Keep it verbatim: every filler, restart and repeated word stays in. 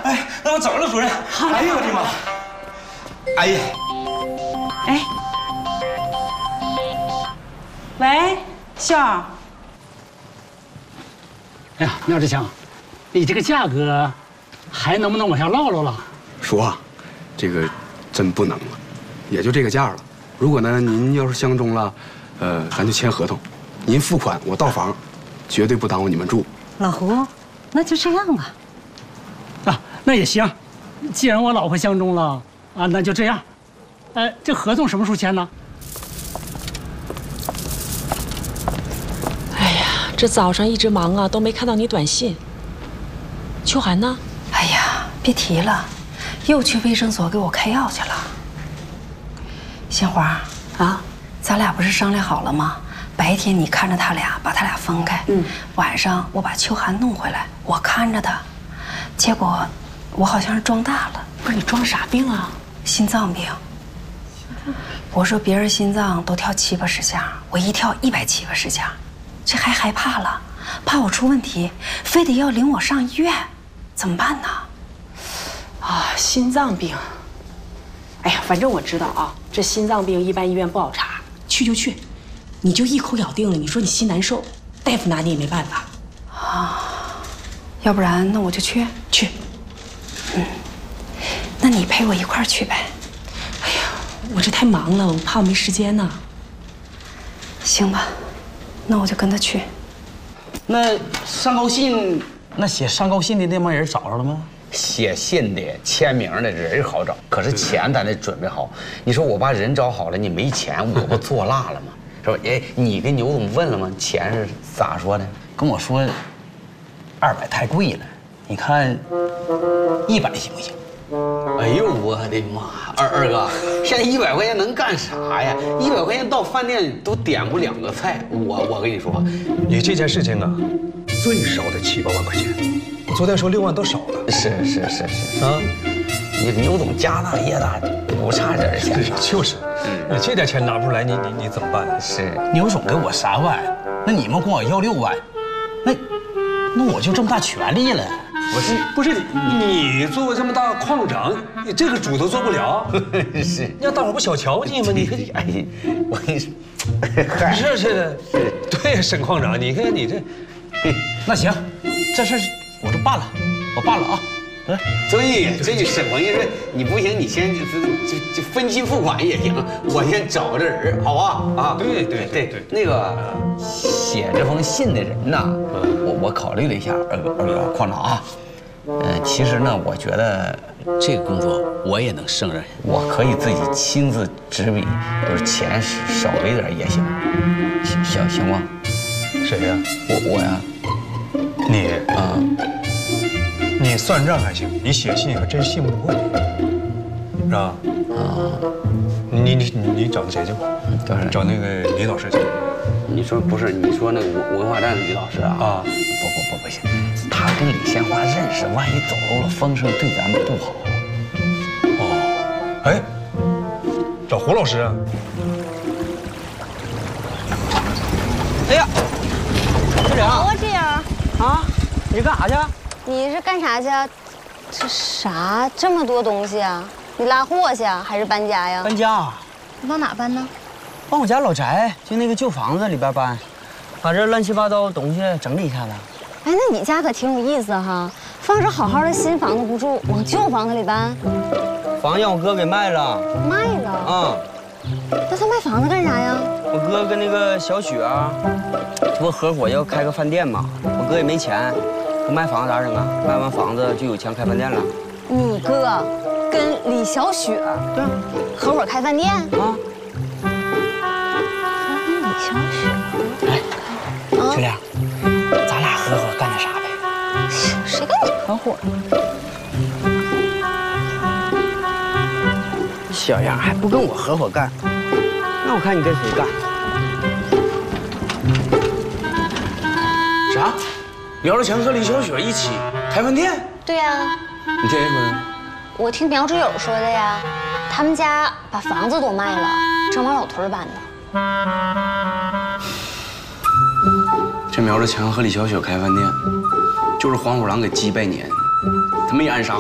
哎，那我走了，主任。哎呦我的妈！哎呀， 哎，喂，秀儿。 哎呀，苗志强，你这个价格还能不能往下唠唠了？ 叔啊，这个真不能了，也就这个价了。如果呢您要是相中了，呃，咱就签合同，您付款我到房，绝对不耽误你们住。 老胡，那就这样吧。 啊，那也行，既然我老婆相中了啊，那就这样。呃，这合同什么时候签呢？ 哎呀，这早上一直忙啊，都没看到你短信。秋寒呢？ 哎呀，别提了，又去卫生所给我开药去了。杏花啊，咱俩不是商量好了吗？白天你看着他俩，把他俩分开。嗯，晚上我把秋寒弄回来，我看着他。结果我好像是撞大了。 不是你装啥病啊？ 心脏病。我说别人心脏都跳七八十下，我一跳一百七八十下，这还害怕了，怕我出问题，非得要领我上医院，怎么办呢？ 啊，心脏病。哎呀，反正我知道啊，这心脏病一般医院不好查，去就去，你就一口咬定了，你说你心难受，大夫拿你也没办法。 啊，要不然那我就去去。 嗯，那你陪我一块儿去呗。 哎呀，我这太忙了，我怕我没时间呢。 行吧，那我就跟他去。 那上告信，那写上告信的那帮人找着了吗？ 写信的、签名的人好找，可是钱咱得准备好。你说我把人找好了，你没钱，我不做辣了吗？是吧？哎，你跟牛总问了吗？钱是咋说的？ 跟我说，二百太贵了，你看一百行不行？ 哎呦我的妈！二二哥，现在一百块钱能干啥呀？一百块钱到饭店都点不两个菜。我我跟你说， 你这件事情啊，最少得七八万块钱。昨天说六万都少了。 是是是是啊， 你牛总家大业大，不差这点钱。 就是，你这点钱拿不出来，你你你怎么办呢？ 是， 牛总给我三万，那你们管我要六万，那那我就这么大权利了。 不是不是你，你作为这么大矿长，你这个主都做不了。 是， 让大伙不小瞧你吗？你可哎，我跟你说， 是是的，对，沈矿长，你看你这， 那行，这事我就办了，我办了啊。 对对，沈鹏就是你不行，你先就就就分期付款也行，我先找这人，好吧？啊， 对对对对， 那个写这封信的人呐，我我考虑了一下，二哥二哥矿长啊，呃，其实呢，我觉得这个工作我也能胜任，我可以自己亲自执笔，就是钱少给点也行，行行行吗？ 谁呀？ 我我呀， 你啊。 你算账还行，你写信可真信不过你，是吧？啊，你你你你找那谁去？找那个李老师去。 你说不是？你说那个文文化站的李老师啊？啊，不不不不行，他跟李鲜花认识，万一走漏了风声，对咱们不好。 哦，哎，找胡老师啊。 哎呀，队长， 我这样啊，你干啥去？ 你是干啥去？这啥这么多东西啊？你拉货去还是搬家呀？ 搬家。 你往哪搬呢？ 往我家老宅，就那个旧房子里边搬，把这乱七八糟的东西整理一下子。 哎，那你家可挺有意思哈，放着好好的新房子不住，往旧房子里搬。 房让我哥给卖了。 卖了？ 啊、 嗯。那他卖房子干啥呀？ 我哥跟那个小雪啊，这不合伙要开个饭店嘛，我哥也没钱。不卖房子咋整啊？卖完房子就有钱开饭店了。 你哥跟李小雪对合伙开饭店啊？跟李小雪？ 哎，秋莲，咱俩合伙干点啥呗？ 谁跟你合伙？ 小样还不跟我合伙干？那我看你跟谁干？ 啥？苗志强和李小雪一起开饭店？ 对呀、啊。 你听谁说的？ 我听苗志友说的呀。他们家把房子都卖了，正往老屯搬呢。 这苗志强和李小雪开饭店，就是黄虎狼给鸡拜年，他没安啥